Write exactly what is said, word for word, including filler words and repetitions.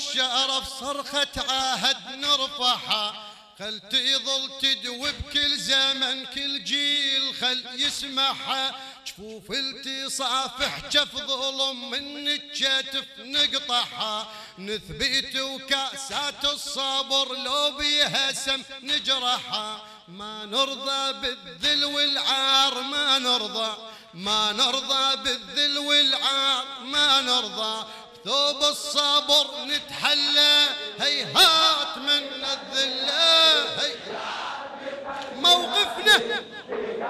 الشرف صرخة عهد نرفعها، خل تظل تدوي بكل زمن كل جيل خل يسمعها، جفوف التصافح جف ظلم من الكتف نقطعها، نثبت وكاسات الصبر لو بيها سم نجرحها، ما نرضى بالذل والعار ما نرضى، ما نرضى بالذل والعار ما نرضى، ثوب الصبر نتحلى هيهات من الذلة هي موقفنا